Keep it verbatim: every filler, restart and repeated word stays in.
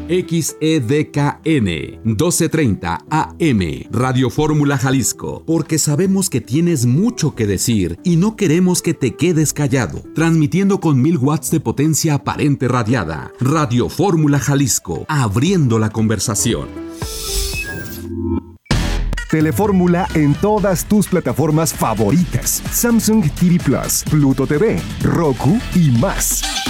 X E D K N doce treinta A M, Radio Fórmula Jalisco, porque sabemos que tienes mucho que decir y no queremos que te quedes callado. Transmitiendo con mil watts de potencia aparente radiada. Radio Fórmula Jalisco, abriendo la conversación. Telefórmula en todas tus plataformas favoritas: Samsung T V Plus, Pluto T V, Roku y más.